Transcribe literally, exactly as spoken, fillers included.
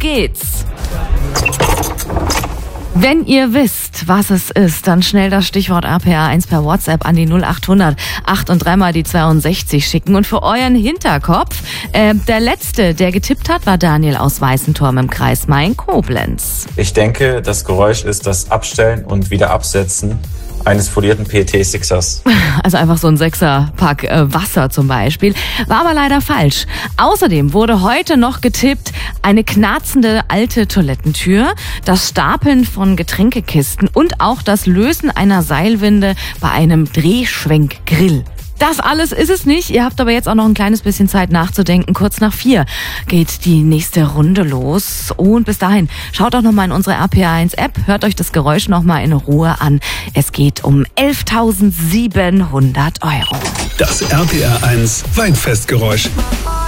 geht's. Wenn ihr wisst, was es ist, dann schnell das Stichwort R P R eins per WhatsApp an die null acht hundert acht und dreimal die zweiundsechzig schicken. Und für euren Hinterkopf, äh, der Letzte, der getippt hat, war Daniel aus Weißenturm im Kreis Main-Koblenz. Ich denke, das Geräusch ist das Abstellen und wieder Absetzen eines folierten P E T-Sixers. Also einfach so ein Sechserpack äh, Wasser zum Beispiel. War aber leider falsch. Außerdem wurde heute noch getippt, eine knarzende alte Toilettentür, das Stapeln von Getränkekisten und auch das Lösen einer Seilwinde bei einem Drehschwenkgrill. Das alles ist es nicht. Ihr habt aber jetzt auch noch ein kleines bisschen Zeit nachzudenken. Kurz nach vier geht die nächste Runde los. Und bis dahin, schaut auch noch mal in unsere R P R eins App. Hört euch das Geräusch noch mal in Ruhe an. Es geht um elftausendsiebenhundert Euro. Das R P R eins Weinfestgeräusch.